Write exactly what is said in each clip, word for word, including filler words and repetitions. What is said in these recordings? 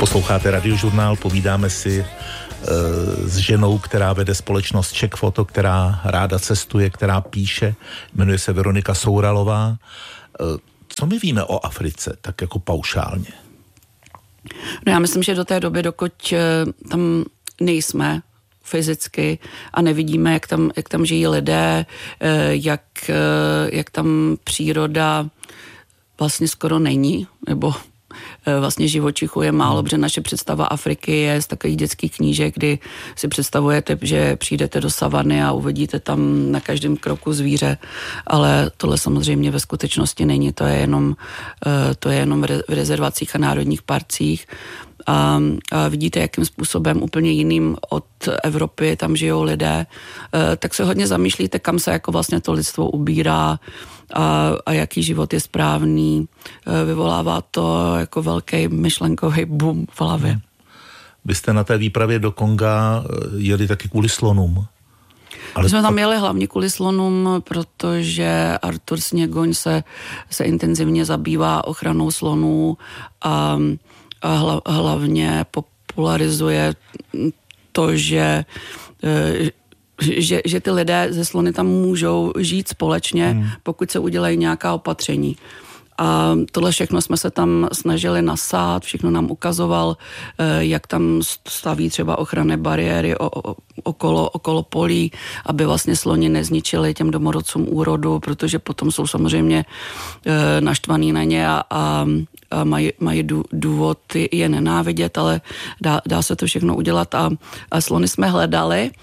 Posloucháte Radiožurnál, povídáme si e, s ženou, která vede společnost Czech Photo, která ráda cestuje, která píše, jmenuje se Veronika Souralová. E, co my víme o Africe, tak jako paušálně? No já myslím, že do té doby, dokud tam nejsme fyzicky a nevidíme, jak tam, jak tam žijí lidé, jak, jak tam příroda vlastně skoro není, nebo vlastně živočichů je málo, protože naše představa Afriky je z takových dětských knížek, kdy si představujete, že přijdete do savany a uvidíte tam na každém kroku zvíře, ale tohle samozřejmě ve skutečnosti není, to je jenom, to je jenom v rezervacích a národních parcích. A, a vidíte, jakým způsobem úplně jiným od Evropy tam žijou lidé, tak se hodně zamýšlíte, kam se jako vlastně to lidstvo ubírá a, a jaký život je správný. Vyvolává to jako velký myšlenkový boom v hlavě. Vy jste na té výpravě do Konga jeli taky kvůli slonům. Ale My jsme tam jeli hlavně kvůli slonům, protože Artur Sněgoň se, se intenzivně zabývá ochranou slonů a a hla, hlavně popularizuje to, že, že, že ty lidé ze slony tam můžou žít společně, hmm. pokud se udělají nějaká opatření. A tohle všechno jsme se tam snažili nasát, všechno nám ukazoval, jak tam staví třeba ochranné bariéry okolo, okolo polí, aby vlastně sloni nezničili těm domorodcům úrodu, protože potom jsou samozřejmě naštvaný na ně a, a a mají, mají důvod je nenávidět, ale dá, dá se to všechno udělat a, a slony jsme hledali,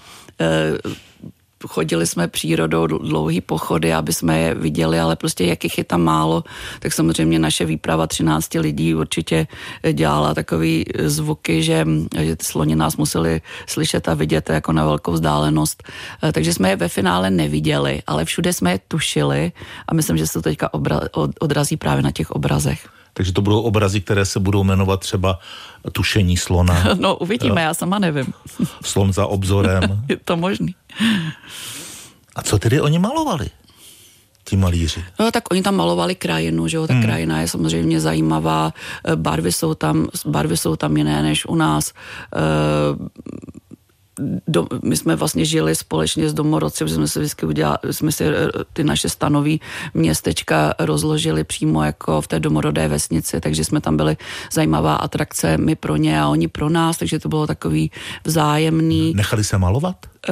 chodili jsme přírodou dlouhý pochody, aby jsme je viděli, ale prostě jak jich je tam málo, tak samozřejmě naše výprava třináct lidí určitě dělala takový zvuky, že, že sloni nás museli slyšet a vidět jako na velkou vzdálenost. Takže jsme je ve finále neviděli, ale všude jsme je tušili a myslím, že se to teďka obra, odrazí právě na těch obrazech. Takže to budou obrazy, které se budou jmenovat třeba tušení slona. No uvidíme, jo. Já sama nevím. Slon za obzorem. Je to možný. A co tedy oni malovali, ti malíři? No tak oni tam malovali krajinu, že jo, ta hmm. krajina je samozřejmě zajímavá, barvy jsou tam, barvy jsou tam jiné než u nás. Do, my jsme vlastně žili společně s domorodci, protože jsme si vždycky udělali, jsme si ty naše stanoví městečka rozložili přímo jako v té domorodé vesnici, takže jsme tam byli zajímavá atrakce, my pro ně a oni pro nás, takže to bylo takový vzájemný. Nechali se malovat? Uh,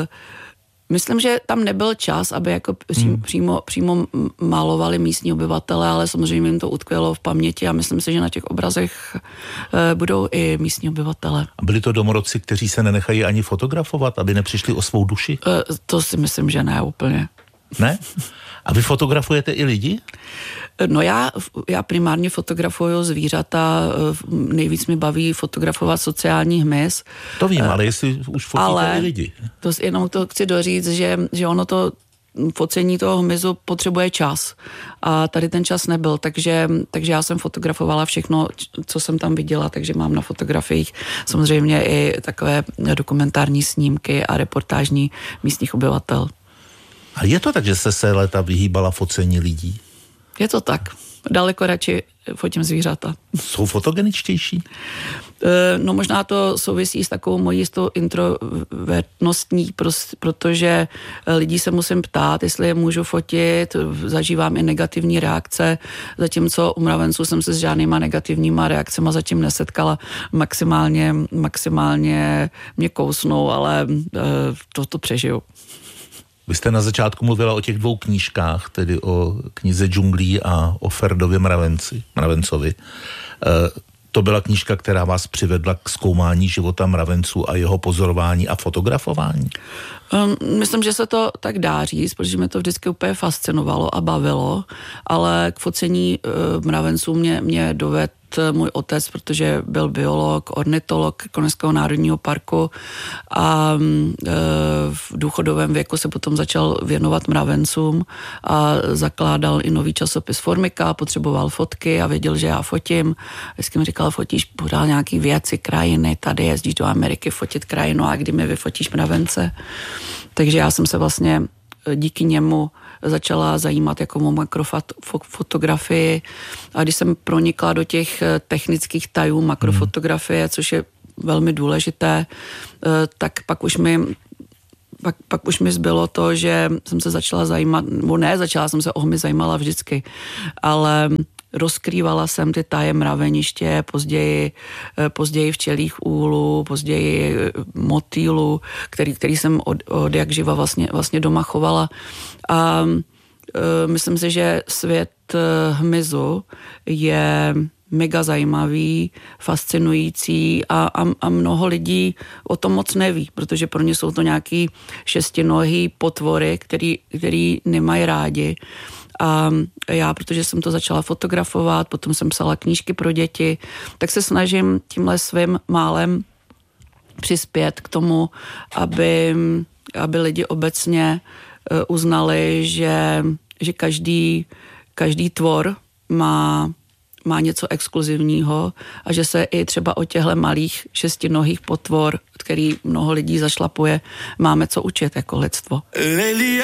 Myslím, že tam nebyl čas, aby jako přím, hmm. přímo, přímo malovali místní obyvatele, ale samozřejmě jim to utkvělo v paměti a myslím si, že na těch obrazech e, budou i místní obyvatele. A byli to domorodci, kteří se nenechají ani fotografovat, aby nepřišli o svou duši? E, to si myslím, že ne úplně. Ne? A vy fotografujete i lidi? No já, já primárně fotografuju zvířata, nejvíc mi baví fotografovat sociální hmyz. To vím, ale jestli už fotíte ale i lidi. To jenom to chci doříct, že, že ono to focení toho hmyzu potřebuje čas. A tady ten čas nebyl, takže, takže já jsem fotografovala všechno, co jsem tam viděla, takže mám na fotografiích samozřejmě i takové dokumentární snímky a reportážní místních obyvatel. A je to tak, že jste se léta vyhýbala focení lidí? Je to tak. Daleko radši fotím zvířata. Jsou fotogeničtější? No možná to souvisí s takovou mojí jistou introvertnostní, protože lidí se musím ptát, jestli je můžu fotit, zažívám i negativní reakce, zatímco u mravenců jsem se s žádnýma negativníma reakcema zatím nesetkala, maximálně, maximálně mě kousnou, ale to, to přežiju. Vy jste na začátku mluvila o těch dvou knížkách, tedy o knize Džunglí a o Ferdově mravenci, mravencovi. E, to byla knížka, která vás přivedla k zkoumání života mravenců a jeho pozorování a fotografování? Um, myslím, že se to tak dá říct, protože mě to vždycky úplně fascinovalo a bavilo, ale k focení uh, mravenců mě, mě dovedl můj otec, protože byl biolog, ornitolog Koněského národního parku a e, v důchodovém věku se potom začal věnovat mravencům a zakládal i nový časopis Formika, potřeboval fotky a věděl, že já fotím. Vždycky mi říkal, fotíš pořád nějaký věci, krajiny, tady jezdíš do Ameriky fotit krajinu a kdy mi vyfotíš mravence. Takže já jsem se vlastně díky němu začala zajímat jako o makrofotografii. A když jsem pronikla do těch technických tajů makrofotografie, což je velmi důležité, tak pak už mi Pak, pak už mi zbylo to, že jsem se začala zajímat, nebo ne, začala jsem se o hmy zajímala vždycky, ale rozkrývala jsem ty taje mraveniště, později, později včelích úlů, později motýlů, který, který jsem od, od jak živa vlastně, vlastně doma chovala. A e, myslím si, že svět hmyzu je mega zajímavý, fascinující a, a, a mnoho lidí o tom moc neví, protože pro ně jsou to nějaký šestinohý potvory, který, který nemají rádi. A já, protože jsem to začala fotografovat, potom jsem psala knížky pro děti, tak se snažím tímhle svým málem přispět k tomu, aby, aby lidi obecně uznali, že, že každý, každý tvor má má něco exkluzivního a že se i třeba o těchto malých šestinohých potvor, který mnoho lidí zašlapuje, máme co učit jako lidstvo.